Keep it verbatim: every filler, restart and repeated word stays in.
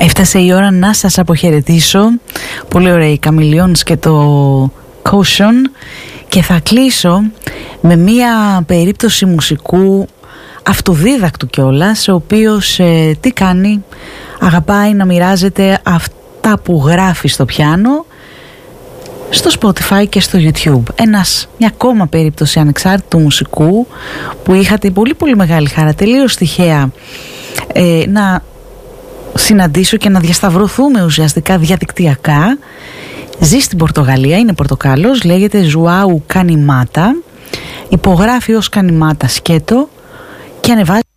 Έφτασε η ώρα να σας αποχαιρετήσω. Πολύ ωραία η Chameleons και το Caution. Και θα κλείσω με μία περίπτωση μουσικού αυτοδίδακτου κιόλας, ο οποίος ε, τι κάνει, αγαπάει να μοιράζεται αυτά που γράφει στο πιάνο στο Spotify και στο YouTube. Ένας, μια ακόμα περίπτωση ανεξάρτητου μουσικού που είχα την πολύ πολύ μεγάλη χαρά, τελείως τυχαία, ε, να συναντήσω και να διασταυρωθούμε ουσιαστικά διαδικτυακά. Ζει στην Πορτογαλία, είναι Πορτοκάλος, λέγεται Ζουάου Κανιμάτα, υπογράφει ως Κανιμάτα σκέτο και ανεβάζει